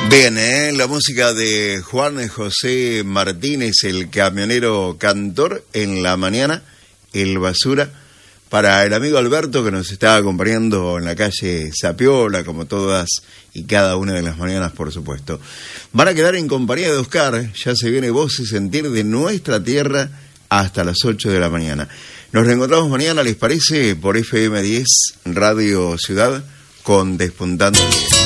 Bien, la música de Juan José Martínez, el camionero cantor, en la mañana, el basura, para el amigo Alberto que nos está acompañando en la calle Sapiola, como todas y cada una de las mañanas, por supuesto. Van a quedar en compañía de Oscar, ya se viene Voz y Sentir de nuestra tierra hasta las 8 de la mañana. Nos reencontramos mañana, ¿les parece? Por FM 10, Radio Ciudad, con Despuntando.